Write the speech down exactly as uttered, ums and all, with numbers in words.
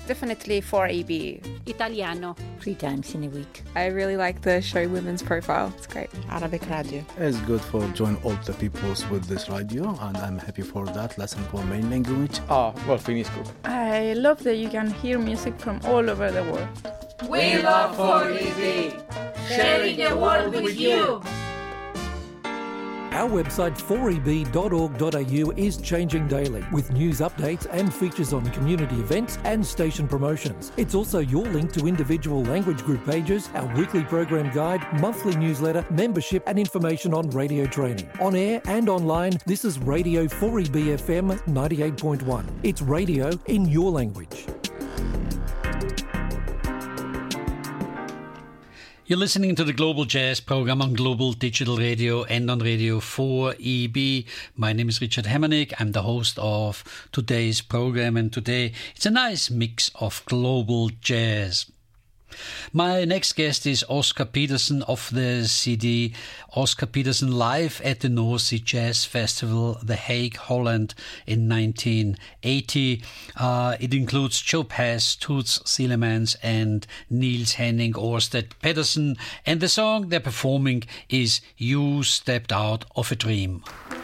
definitely four E B. Italiano. Three times in a week. I really like the show Women's Profile. It's great. Arabic radio. It's good for join all the peoples with this radio, and I'm happy for that. Lesson for main language. Ah, well, finisco. I love that you can hear music from all over the world. We love four E B, sharing the world with you. Our website four e b dot org dot a u is changing daily with news updates and features on community events and station promotions. It's also your link to individual language group pages, our weekly program guide, monthly newsletter, membership and information on radio training. On air and online, this is Radio four E B F M ninety-eight point one. It's radio in your language. You're listening to the Global Jazz program on Global Digital Radio and on Radio four E B. My name is Richard Hemmernick. I'm the host of today's program, and today it's a nice mix of global jazz. My next guest is Oscar Peterson of the C D Oscar Peterson Live at the North Sea Jazz Festival, The Hague, Holland in nineteen eighty. Uh, it includes Joe Pass, Toots Thielemans and Niels Henning Orsted Pedersen, and the song they're performing is You Stepped Out of a Dream.